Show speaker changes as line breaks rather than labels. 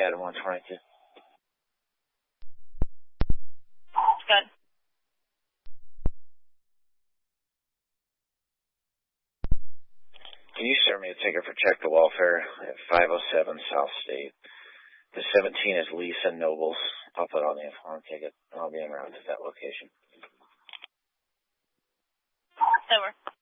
Adam 122.
Good.
Can you serve me a ticket for Check the Welfare at 507 South State? The 17 is Lisa Nobles. I'll put on the inform ticket, and I'll be en route to that location.
Over.